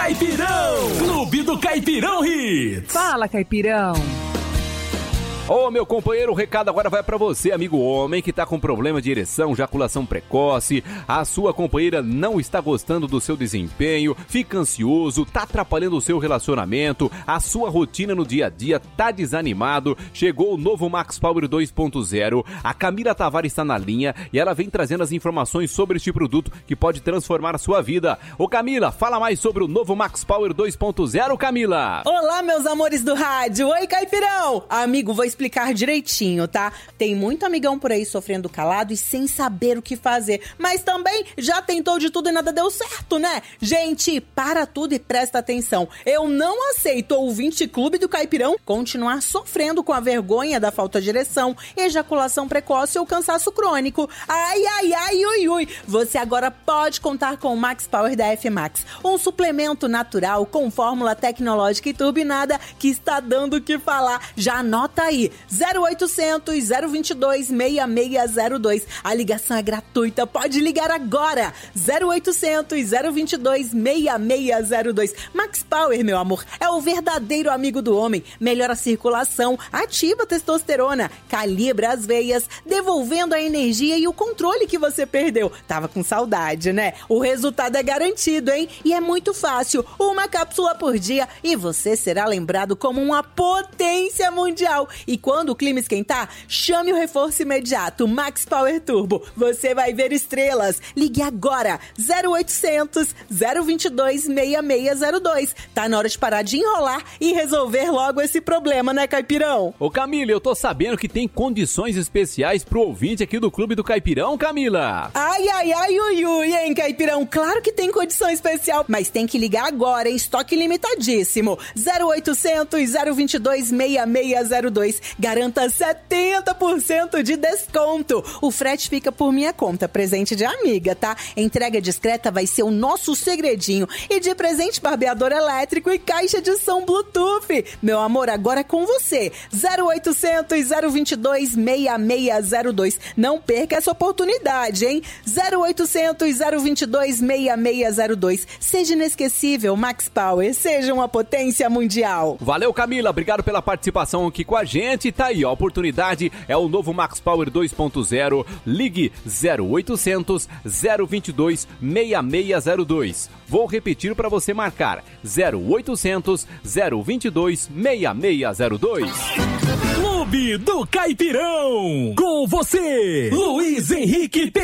Caipirão! Clube do Caipirão Hits! Fala, Caipirão! Ô, meu companheiro, o recado agora vai pra você, amigo homem, que tá com problema de ereção, ejaculação precoce, a sua companheira não está gostando do seu desempenho, fica ansioso, tá atrapalhando o seu relacionamento, a sua rotina no dia a dia tá desanimado. Chegou o novo Max Power 2.0, a Camila Tavares está na linha e ela vem trazendo as informações sobre este produto que pode transformar a sua vida. Ô, Camila, fala mais sobre o novo Max Power 2.0, Camila! Olá, meus amores do rádio! Oi, Caipirão! Amigo, vou explicar direitinho, tá? Tem muito amigão por aí sofrendo calado e sem saber o que fazer, mas também já tentou de tudo e nada deu certo, né? Gente, para tudo e presta atenção. Eu não aceito, ouvinte Clube do Caipirão, continuar sofrendo com a vergonha da falta de ereção, ejaculação precoce ou cansaço crônico. Ai, ai, ai, ui, ui. Você agora pode contar com o Max Power da F-Max, um suplemento natural com fórmula tecnológica e turbinada que está dando o que falar. Já anota aí, 0800 022 6602. A ligação é gratuita, pode ligar agora. 0800 022 6602. Max Power, meu amor, é o verdadeiro amigo do homem. Melhora a circulação, ativa a testosterona, calibra as veias, devolvendo a energia e o controle que você perdeu. Tava com saudade, né? O resultado é garantido, hein? E é muito fácil. Uma cápsula por dia e você será lembrado como uma potência mundial. E quando o clima esquentar, chame o reforço imediato, Max Power Turbo. Você vai ver estrelas. Ligue agora, 0800 022 6602. Tá na hora de parar de enrolar e resolver logo esse problema, né, Caipirão? Ô, Camila, eu tô sabendo que tem condições especiais pro ouvinte aqui do Clube do Caipirão, Camila. Ai, ai, ai, ui, ui, hein, Caipirão? Claro que tem condição especial, mas tem que ligar agora, em estoque limitadíssimo. 0800 022 6602. Garanta 70% de desconto. O frete fica por minha conta, presente de amiga, tá? Entrega discreta vai ser o nosso segredinho. E de presente, barbeador elétrico e caixa de som Bluetooth. Meu amor, agora é com você. 0800 022 6602. Não perca essa oportunidade, hein? 0800 022 6602. Seja inesquecível, Max Power. Seja uma potência mundial. Valeu, Camila. Obrigado pela participação aqui com a gente. Tá aí, ó, a oportunidade é o novo Max Power 2.0. Ligue 0800 022 6602. Vou repetir para você marcar 0800 022 6602. Clube do Caipirão, com você, Luiz Henrique